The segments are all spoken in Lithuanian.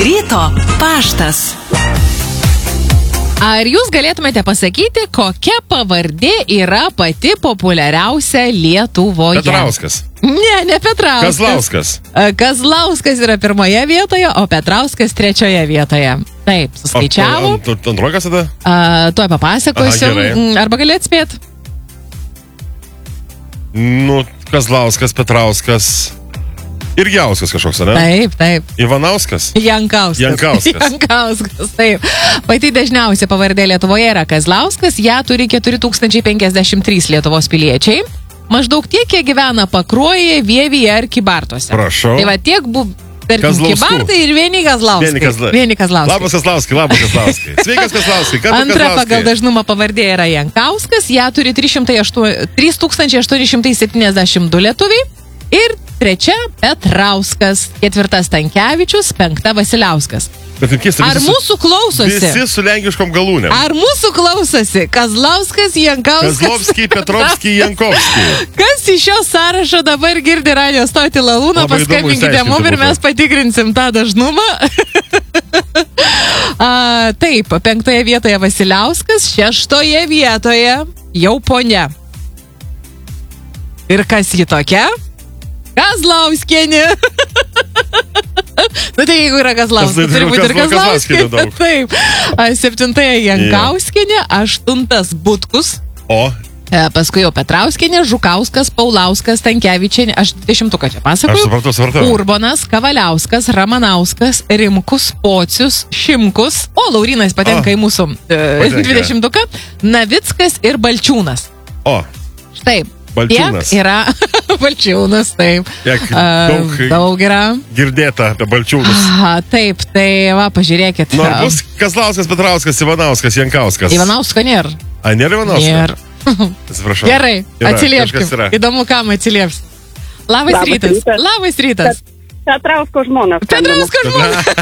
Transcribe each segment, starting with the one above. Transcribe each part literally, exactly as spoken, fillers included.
Ryto paštas. Ar jūs galėtumėte pasakyti, kokia pavardė yra pati populiariausia Lietuvoje? Petrauskas. Ne, ne Petrauskas. Kazlauskas. Kazlauskas yra pirmoje vietoje, o Petrauskas trečioje vietoje. Taip, suskaičiavo. O, ant, ant rokas tada? Uh, tuoj papasakosiu. Aha, Arba gali atspėt? Nu, Kazlauskas, Petrauskas. Ir Jauskas kažkoks, ne? Taip, taip. Ivanauskas? Jankauskas. Jankauskas. Jankauskas, taip. Pati dažniausia pavardė Lietuvoje yra Kazlauskas, ją turi keturi tūkstančiai penkiasdešimt trys Lietuvos piliečiai. Maždaug tiek, kiek gyvena Pakruojyje, Vievyje ar Kybartuose. Prašau. Tai va tiek buvo, tarkim, Kybartai ir vieni Kazlauskai. Vieni, Kazla... vieni Kazlauskai. Labas Kazlauskai, labas Kazlauskai. Sveikas Kazlauskai. Antra pagal dažnumą pavardė yra Jankauskas, ją turi trys tūkstančiai aštuoni šimtai septyniasdešimt du lietuviai. Ir trečia Petrauskas, ketvirta Stankevičius, penkta Vasiliauskas. Ar mūsų klausosi? Visi su lenkiškom galūnėm. Ar mūsų klausosi? Kazlauskas, Jankauskas. Kazlovskiai, Petrovskiai, Jankovskiai. Kas iš šio sąrašo dabar girdi radio stotį Lalūną, paskambinkite mum ir mes patikrinsim tą dažnumą. A, taip, penktoje vietoje Vasiliauskas, šeštoje vietoje jau ponia. Ir kas ji tokia? Kazlauskienė. Nu tai jeigu yra Kazlauskas, turi būti ir Kazlauskienė. Taip. Septintoje Jankauskienė, aštuntas Butkus. O? Paskui jau Petrauskienė, Žukauskas, Paulauskas, Stankevičienė, aš dešimtuką čia pasakoju. Aš supratau, supratau. Urbonas, Kavaliauskas, Ramanauskas, Rimkus, Pocius, Šimkus. O, Laurynas patenka o. į mūsų uh, dvidešimtuką. Navickas ir Balčiūnas. O. Štai. Balčiūnas. Tiek yra Balčiūnas, taip. Tiek daug, uh, daug yra. Girdėta apie Balčiūnus. Aha, taip, tai va, pažiūrėkit. Nu, ar bus Kazlauskas, Petrauskas, Ivanauskas, Jankauskas? Ivanausko nėra. A, nėra Ivanausko? Nėra. Atsiprašau. Gerai, yra, atsiliepkim. Įdomu, kam atsilieps. Labas, Labas rytas. rytas. Labas rytas. Petrausko žmonas. Petrausko žmonas.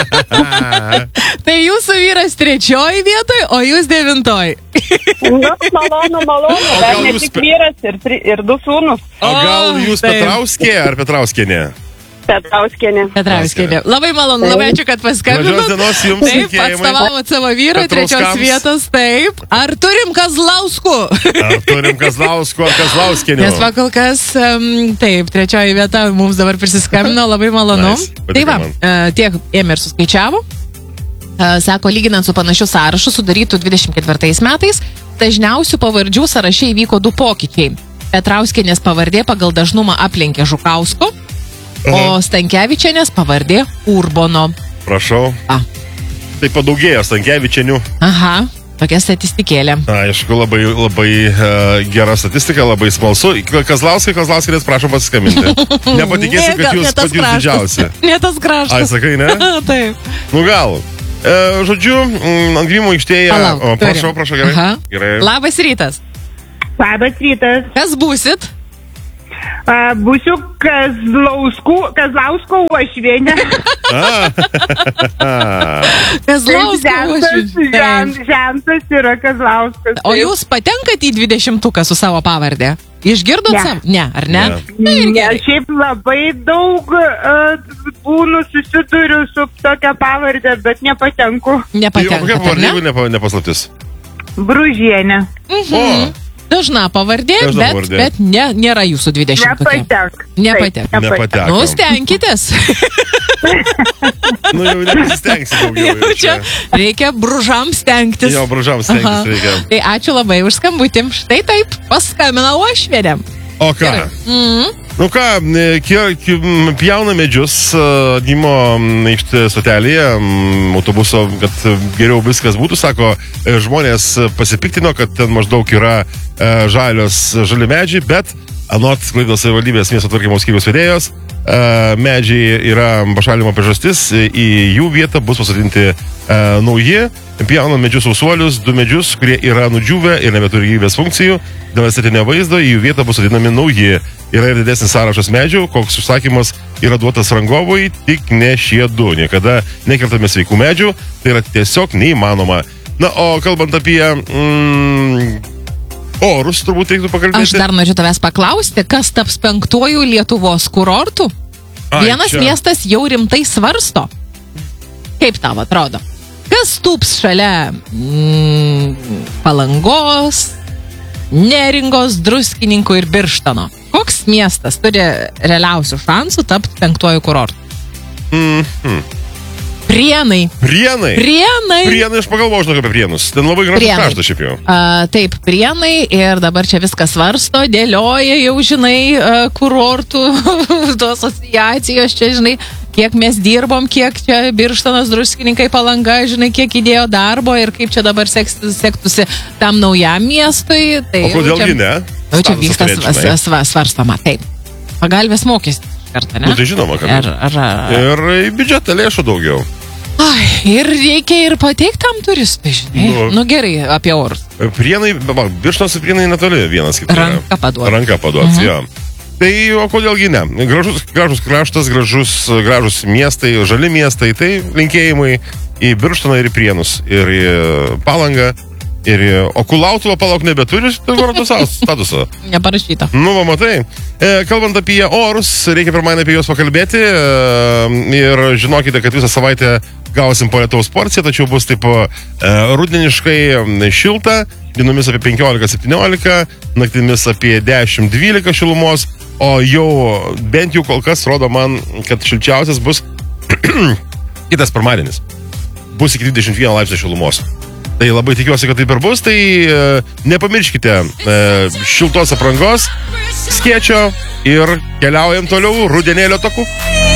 Tai jūsų vyras trečioji vietoj, o jūs devintoj. Nu, malonu, malonu. Bet ne tik vyras ir, tri, ir du sūnus. O gal jūs taip. Petrauskė ar Petrauskienė? Petrauskienė. Petrauskienė. Labai malonu, labai ačiū, kad paskambinot. Gražios dienos jums. Taip, atstovavot savo vyrą, trečios vietos, taip. Ar turim Kazlauskų? Ar turim Kazlauskų ar Kazlauskienių? Nes pakol kas, um, taip, trečioji vieta mums dabar prisiskambino, labai malonu. Nice. Tai va, uh, tiek ėmė ir suskaičiavo. Uh, sako, lyginant su panašiu sąrašu, sudarytų dvidešimt ketvirtais metais, dažniausių pavardžių sąraše įvyko du pokyčiai. Petrauskienės pavardė pagal dažnumą aplenkė Žukausko, o Stankevičienės pavardė Urbono. Prašau. A. Tai padaugėjo Stankevičienių. Aha, tokia statistikėlė. Na, aišku, labai, labai uh, gera statistika, labai smalsu. Kazlauskai, Kazlauskinės, prašom pasiskambinti. Nepatikėsiu, kad jūs, kad jūs didžiausi. Ne tas kraštas. Ai, sakai, ne? Taip. Nu gal. E, žodžiu, ant Grimo aikštėje. Palauk, o, prašau, prašau, gerai. Aha. gerai. Labas rytas. Labas rytas. Kas būsit? Uh, būsiu Kazlauskų, Kazlausko uošvienė. Kazlausko uošvienė. Žentas yra Kazlauskas. O jūs patenkat į dvidešimtuką su savo pavardė? Išgirdot ne. savo? Ne, ar ne? Ne, ne šiaip labai daug uh, būnu susiduriu su tokia pavardė, bet nepatenku. Nepatenkat, tai, ar ne? Nepa, nepaslaptis. Bružienė. Mhm. O. Dažna pavardė, Dažna bet, pavardė. bet ne, nėra jūsų dvidešimtukė. Nepatek. Nepatek. Nepatek. Nu, stenkitės. Nu, jau nesistengsi daugiau. Jau čia reikia bružam stengtis. Jo, bružam stengtis Aha. reikia. Tai ačiū labai už skambutį. Štai taip, paskambina uošvienė. O ką? Mm. Nu ką, pjauna medžius Gimo stotelėje, autobuso, kad geriau viskas būtų, sako, žmonės pasipiktino, kad ten maždaug yra žalios, žali medžiai, bet anot Klaipėdos savivaldybės miesto tvarkymo skyriaus vedėjos, medžiai yra pašalinimo priežastis, į jų vietą bus pasodinti nauji, pjauna medžius sausuolius, du medžius, kurie yra nudžiūvę ir nebeturi gyvybės funkcijų, dėl estetinio vaizdo į jų vietą bus sodinami nauji. Yra ir didesnis sąrašas medžių, koks užsakymas yra duotas rangovui, tik ne šie du. Niekada nekertame sveikų medžių, tai yra tiesiog neįmanoma. Na, o kalbant apie mm, orus, turbūt reiktų pakalbėti. Aš dar noriu tavęs paklausti, kas taps penktuoju Lietuvos kurortu? Ai, Vienas čia. miestas jau rimtai svarsto. Kaip tau atrodo? Kas tūps šalia mm, Palangos, Neringos, Druskininkų ir Birštono? Koks miestas turi realiausių šansų tapti penktuoju kurortu? Mhm. Prienai. Prienai. Prienai. Prienai, aš pagalvoju, žinau apie Prienus. Ten labai gražus Prienai. kraštas šiaip jau. Uh, taip, Prienai ir dabar čia viskas svarsto, dėlioja jau, žinai, uh, kurortų tos asociacijos, čia, žinai, kiek mes dirbom, kiek čia Birštonas, Druskininkai, Palanga, žinai, kiek įdėjo darbo ir kaip čia dabar sektusi, sektųsi tam naujam miestui. Tai O kodėlgi ne? Jau čia Statusas vyksta turėt, žinai. sva- sva- svarstama. Taip. Pagalbės mokestis kartą, ne? Nu, tai žinoma, kad. Ar, ar, ar, Ir į biudžetą lėšų daugiau. ai, ir reikia ir pateikti tam turistui, žinai. Nu. Nu gerai, apie orus. Prienai, va, Birštonas ir Prienai netoli vienas kitą. Ranka paduot. Ranka paduot, mhm. Jo. Tai o kodėlgi ne? Gražus, gražus kraštas, gražus, gražus miestai, žali miestai, tai linkėjimai į Birštoną ir į Prienus, ir į Palangą, ir į... O Kulautuvo palauk nebeturi kurorto statuso. Neparašyta. Nu, va, matai. E, kalbant apie orus, reikia pirmąjį apie juos pakalbėti. E, ir žinokite, kad visą savaitę gausim po lietaus porciją, tačiau bus taip e, rudeniškai šilta, dienomis apie penkiolika septyniolika, naktimis apie dešimt dvylika šilumos, o jau bent jau kol kas rodo man, kad šilčiausias bus kitas pirmadienis. Bus iki dvidešimt vieno laipsnio šilumos. Tai labai tikiuosi, kad taip ir bus, tai e, nepamirškite e, šiltos aprangos, skėčio ir keliaujam toliau rudenėlio taku.